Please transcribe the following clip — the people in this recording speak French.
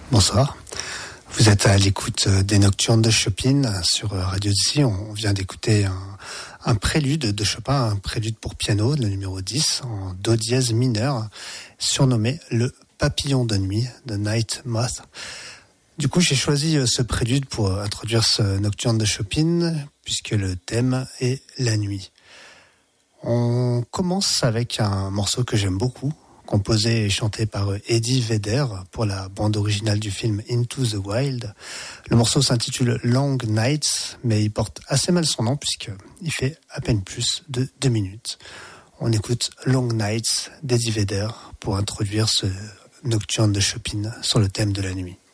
Bonsoir. Vous êtes à l'écoute des Nocturnes de Chopin sur Radio D'ici. On vient d'écouter un prélude de Chopin, un prélude pour piano, le numéro 10, en do dièse mineur, surnommé le Papillon de nuit, The Night Moth. Du coup, j'ai choisi ce prélude pour introduire ce Nocturne de Chopin, puisque le thème est la nuit. On commence avec un morceau que j'aime beaucoup, composé et chanté par Eddie Vedder pour la bande originale du film Into the Wild. Le morceau s'intitule Long Nights, mais il porte assez mal son nom puisqu'il fait à peine plus de 2 minutes. On écoute Long Nights d'Eddie Vedder pour introduire ce nocturne de Chopin sur le thème de la nuit.